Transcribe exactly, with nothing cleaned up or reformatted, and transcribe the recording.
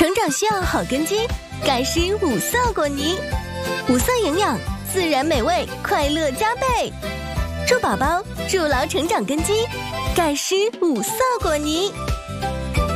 成长需要好根基，盖施五色果泥，五色营养，自然美味，快乐加倍。祝宝宝筑牢成长根基，盖施五色果泥。